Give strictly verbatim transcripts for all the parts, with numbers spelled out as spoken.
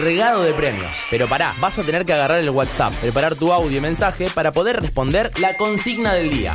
Regado de premios. Pero pará, vas a tener que agarrar el WhatsApp, preparar tu audio y mensaje para poder responder la consigna del día.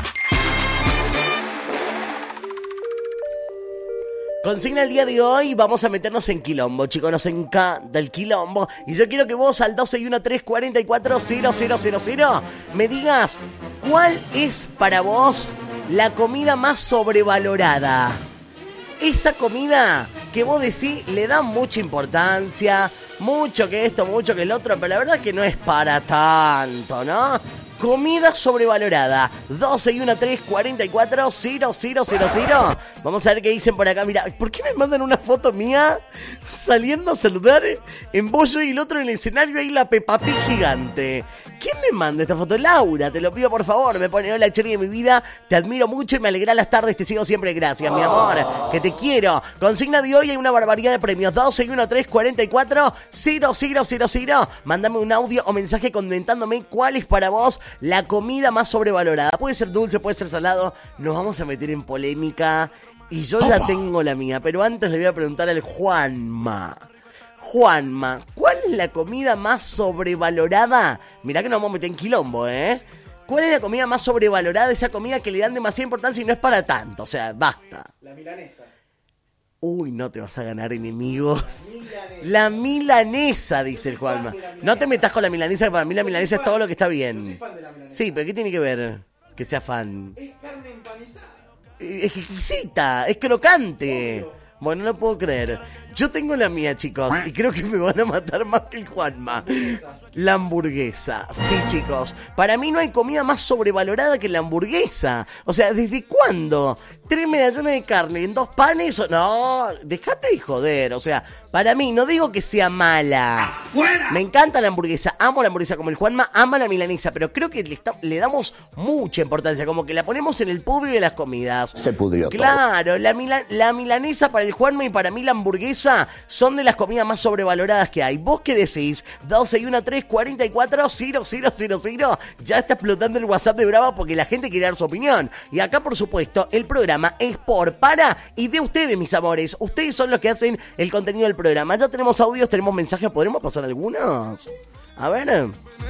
Consigna el día de hoy, vamos a meternos en quilombo, chicos, nos encanta el quilombo. Y yo quiero que vos al doce y uno tres cuarenta y cuatro cero cero cero cero me digas cuál es para vos la comida más sobrevalorada. Esa comida que vos decís le da mucha importancia, mucho que esto, mucho que el otro, pero la verdad que no es para tanto, ¿no? Comida sobrevalorada. doce y uno tres cuarenta y cuatro cero cero cero cero. Vamos a ver qué dicen por acá. Mira, ¿por qué me mandan una foto mía saliendo a saludar en bollo y el otro en el escenario ahí la Peppa Pig gigante? ¿Quién me manda esta foto? Laura, te lo pido por favor. Me pone: hola, Chori de mi vida, te admiro mucho y me alegra las tardes, te sigo siempre, gracias, mi amor, que te quiero. Consigna de hoy, hay una barbaridad de premios. doce y uno tres cuarenta y cuatro cero cero cero cero. Mándame un audio o mensaje comentándome cuál es para vos la comida más sobrevalorada. Puede ser dulce, puede ser salado. Nos vamos a meter en polémica y yo ya tengo la mía, pero antes le voy a preguntar al Juanma. Juanma, ¿cuál es la comida más sobrevalorada? Mirá que nos vamos a meter en quilombo, ¿eh? ¿Cuál es la comida más sobrevalorada? Esa comida que le dan demasiada importancia y no es para tanto. O sea, basta. La milanesa. Uy, no te vas a ganar enemigos. Milanesa. La milanesa, dice el Juanma. No te metas con la milanesa, que para mí la milanesa es todo lo que está bien. Yo soy fan de la milanesa. Sí, pero ¿qué tiene que ver que sea fan? Es carne empanizada. Es exquisita, es crocante. Obvio. Bueno, no puedo creer. Yo tengo la mía, chicos, y creo que me van a matar más que el Juanma. La hamburguesa. Sí, chicos. Para mí no hay comida más sobrevalorada que la hamburguesa. O sea, ¿desde cuándo? ¿Tres medallones de carne en dos panes? No, dejate de joder. O sea, para mí, no digo que sea mala. ¡Afuera! Me encanta la hamburguesa. Amo la hamburguesa como el Juanma, ama la milanesa. Pero creo que le, está, le damos mucha importancia. Como que la ponemos en el pudrio de las comidas. Se pudrió todo. Claro, la, mila, la milanesa para el Juanma y para mí la hamburguesa son de las comidas más sobrevaloradas que hay. ¿Vos qué decís? doce y uno tres cuarenta y cuatro cero cero cero cero. Ya está explotando el WhatsApp de Brava porque la gente quiere dar su opinión. Y acá, por supuesto, el programa es por, para y de ustedes, mis amores. Ustedes son los que hacen el contenido del programa. Ya tenemos audios, tenemos mensajes. ¿Podremos pasar algunos? A ver.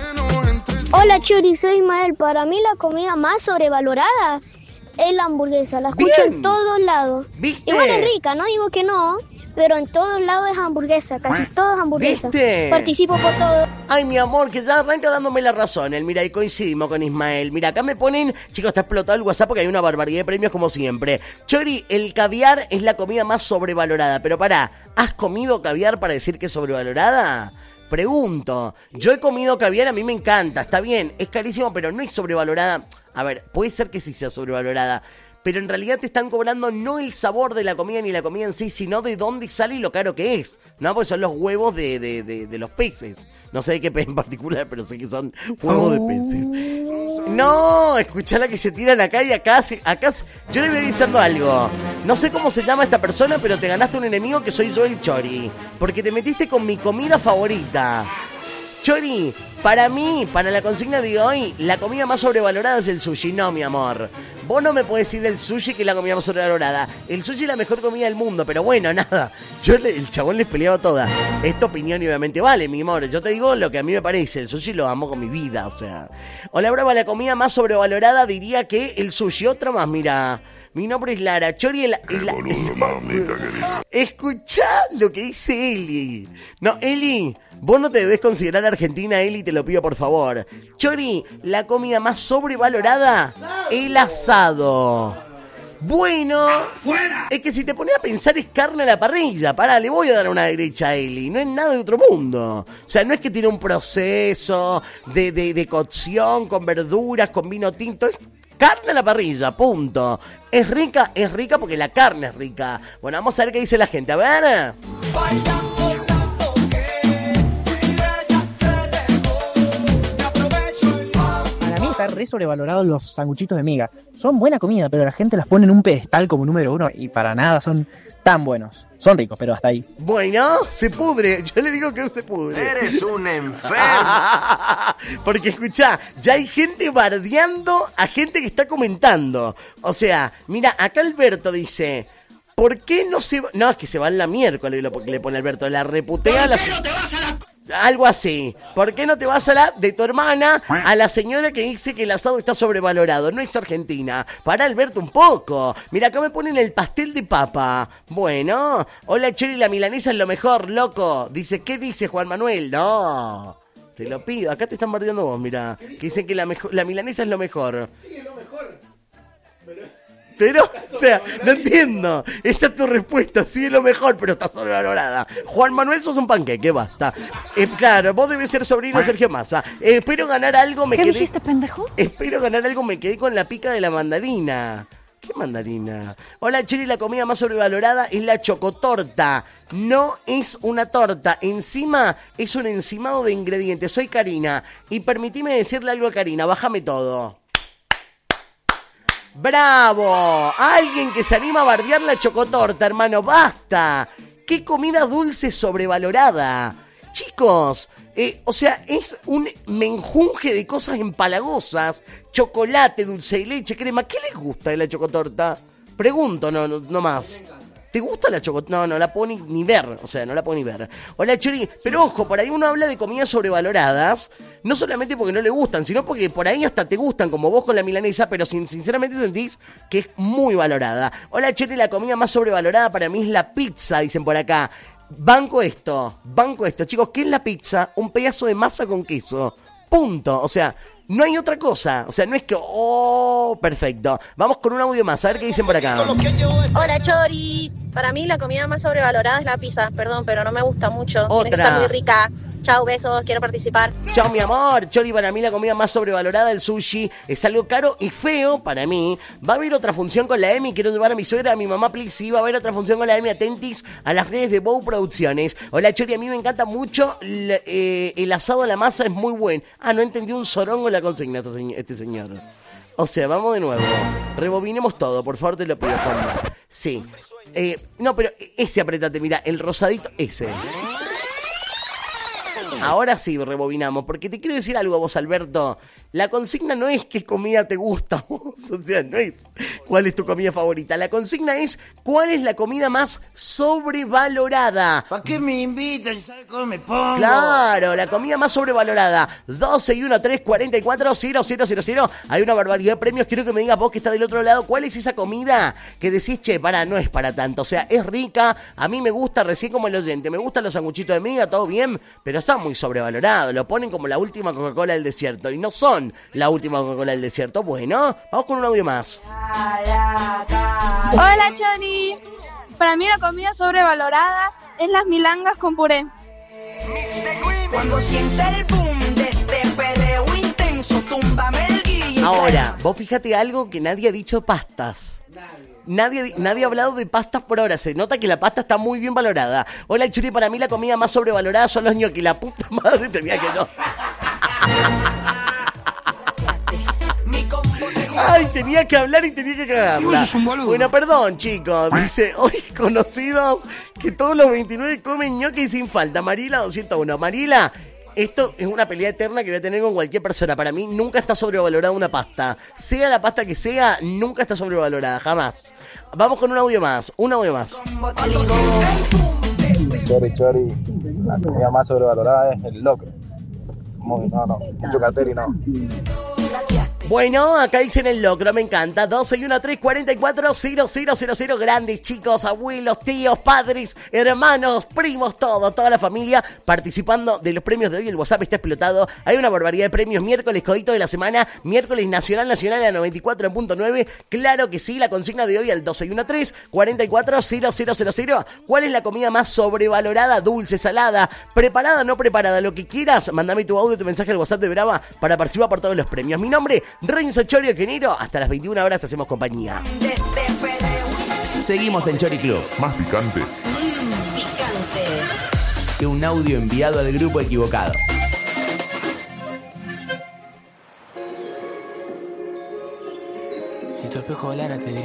Hola, Chori, soy Ismael. Para mí la comida más sobrevalorada es la hamburguesa. La escucho Bien. en todos lados. ¿Viste? Igual es rica, no digo que no, pero en todos lados es hamburguesa. Casi todo es hamburguesa. ¿Viste? Participo por todo. Ay, mi amor, que ya arranca dándome la razón. El, mira, y coincidimos con Ismael. Mira, acá me ponen, chicos, está explotado el WhatsApp porque hay una barbaridad de premios como siempre. Chori, el caviar es la comida más sobrevalorada. Pero pará, ¿has comido caviar para decir que es sobrevalorada? Pregunto. Yo he comido caviar, a mí me encanta, está bien, es carísimo, pero no es sobrevalorada. A ver, puede ser que sí sea sobrevalorada, pero en realidad te están cobrando no el sabor de la comida ni la comida en sí, sino de dónde sale y lo caro que es, ¿no? Porque son los huevos de, de, de, de los peces. No sé de qué pez en particular, pero sé que son huevos de peces. No, escuchá la que se tiran acá y acá, acá. Yo le voy diciendo algo. No sé cómo se llama esta persona, pero te ganaste un enemigo que soy yo, el Chori. Porque te metiste con mi comida favorita. Chori, para mí, para la consigna de hoy, la comida más sobrevalorada es el sushi. No, mi amor. Vos no me podés decir del sushi que es la comida más sobrevalorada. El sushi es la mejor comida del mundo, pero bueno, nada. Yo, le, el chabón les peleaba toda. Esta opinión obviamente vale, mi amor. Yo te digo lo que a mí me parece. El sushi lo amo con mi vida, o sea. Hola, Brava, la comida más sobrevalorada diría que el sushi. Otra más, mira. Mi nombre es Lara. Chori, el... el, el, el escuchá lo que dice Eli. No, Eli, vos no te debes considerar Argentina, Eli, te lo pido por favor. Chori, la comida más sobrevalorada, el asado. Bueno, es que si te pones a pensar es carne a la parrilla. Pará, le voy a dar una derecha a Eli. No es nada de otro mundo. O sea, no es que tiene un proceso de, de, de cocción con verduras, con vino tinto. Es carne a la parrilla, punto. ¿Es rica? Es rica porque la carne es rica. Bueno, vamos a ver qué dice la gente. A ver. Para mí está re sobrevalorado los sanguchitos de miga. Son buena comida, pero la gente los pone en un pedestal como número uno y para nada son tan buenos. Son ricos, pero hasta ahí. Bueno, se pudre. Yo le digo que se pudre. Eres un enfermo. Porque escuchá, ya hay gente bardeando a gente que está comentando. O sea, mira, acá Alberto dice: ¿Por qué no se va? No, es que se va en la miércoles, lo que le pone Alberto. La reputea. ¿Por qué la... no te vas a la... Algo así. ¿Por qué no te vas a la de tu hermana a la señora que dice que el asado está sobrevalorado? No es Argentina. Para, Alberto, un poco. Mira, acá me ponen el pastel de papa. Bueno. Hola, Chori, la milanesa es lo mejor, loco. Dice, ¿qué dice Juan Manuel? No. Te lo pido. Acá te están bardeando vos, mira. Que dicen que la, mejor, la milanesa es lo mejor. Sí, es lo mejor. Pero... Pero, o sea, no entiendo. Esa es tu respuesta. Sí es lo mejor, pero está sobrevalorada. Juan Manuel, sos un panqueque, basta. Eh, claro, vos debes ser sobrino de Sergio Massa. Eh, espero ganar algo, me ¿Qué quedé... dijiste, pendejo? Espero ganar algo, me quedé con la pica de la mandarina. ¿Qué mandarina? Hola, Chiri, la comida más sobrevalorada es la chocotorta. No es una torta. Encima es un encimado de ingredientes. Soy Karina. Y permitime decirle algo a Karina. Bájame todo. ¡Bravo! Alguien que se anima a bardear la chocotorta, hermano. ¡Basta! ¡Qué comida dulce sobrevalorada! Chicos, eh, o sea, es un menjunje de cosas empalagosas. Chocolate, dulce de leche, crema. ¿Qué les gusta de la chocotorta? Pregunto, no, no, no más. ¿Te gusta la chocotorta? No, no la puedo ni, ni ver. O sea, no la puedo ni ver. Hola, Chori. Pero ojo, por ahí uno habla de comidas sobrevaloradas. No solamente porque no le gustan, sino porque por ahí hasta te gustan, como vos con la milanesa, pero sin, sinceramente sentís que es muy valorada. Hola, Chori, la comida más sobrevalorada para mí es la pizza, dicen por acá. Banco esto, banco esto. Chicos, ¿qué es la pizza? Un pedazo de masa con queso. Punto. O sea, no hay otra cosa. O sea, no es que... Oh, perfecto. Vamos con un audio más, a ver qué dicen por acá. Hola, Chori. Para mí la comida más sobrevalorada es la pizza. Perdón, pero no me gusta mucho. Otra. Tiene que estar muy rica. Chau, besos, quiero participar. Chao, mi amor. Chori, para mí la comida más sobrevalorada, el sushi, es algo caro y feo para mí. Va a haber otra función con la Emi. Quiero llevar a mi suegra, a mi mamá, please. Sí, va a haber otra función con la Emi. Atentis a las redes de Bow Producciones. Hola, Chori, a mí me encanta mucho el, eh, el asado a la masa, es muy buen. Ah, no entendí un sorongo la consigna este señor. O sea, vamos de nuevo. Rebobinemos todo, por favor, te lo pido, Juan. Sí. Eh, no, pero ese apretate, mira, el rosadito, ese. Ahora sí, rebobinamos, porque te quiero decir algo a vos, Alberto. La consigna no es qué comida te gusta a vos, o sea, no es cuál es tu comida favorita. La consigna es cuál es la comida más sobrevalorada. ¿Para qué me invitan? ¿Sabes cómo me pongo? Claro, la comida más sobrevalorada. doce y uno tres cuarenta y cuatro cero cero cero cero. Hay una barbaridad de premios. Quiero que me digas vos que está del otro lado, ¿cuál es esa comida que decís, che, para, no es para tanto? O sea, es rica, a mí me gusta, recién como el oyente, me gustan los sanguchitos de miga, todo bien, pero está muy sobrevalorado. Lo ponen como la última Coca-Cola del desierto y no son la última Coca-Cola del desierto. Bueno, vamos con un audio más. Hola, Chori. Para mí la comida sobrevalorada es las milangas con puré. Cuando sienta el boom de este perreo intenso, túmbame el guille. Ahora, vos fíjate algo que nadie ha dicho pastas. Nadie, nadie ha hablado de pastas por ahora. Se nota que la pasta está muy bien valorada. Hola, Churi, para mí la comida más sobrevalorada son los ñoquis. La puta madre tenía que yo. Ay, tenía que hablar y tenía que cagarla. Bueno, perdón, chicos. Dice, hoy conocidos que todos los veintinueve comen ñoquis sin falta. Marila doscientos uno. Marila, esto es una pelea eterna que voy a tener con cualquier persona. Para mí nunca está sobrevalorada una pasta. Sea la pasta que sea, nunca está sobrevalorada, jamás. Vamos con un audio más, un audio más. Chori, chori, la comida más sobrevalorada es el locro. Muy, no, no, mucho cateri no. Bueno, acá dicen el locro, me encanta. doce y uno tres cuarenta y cuatro cero cero cero cero. Grandes chicos, abuelos, tíos, padres, hermanos, primos, todo, toda la familia participando de los premios de hoy. El WhatsApp está explotado. Hay una barbaridad de premios. Miércoles, codito de la semana. Miércoles nacional, nacional a noventa y cuatro punto nueve. Claro que sí, la consigna de hoy al doce y uno tres cuarenta y cuatro cero cero cero cero. ¿Cuál es la comida más sobrevalorada? Dulce, salada, preparada, no preparada, lo que quieras. Mándame tu audio, tu mensaje al WhatsApp de Brava para participar por todos los premios. Mi nombre, Renzo Chori Genero. Hasta las veintiuna horas te hacemos compañía. Seguimos en Chori Club. Más picante. Mm, picante. Que un audio enviado al grupo equivocado. Si tu espejo hablara te diría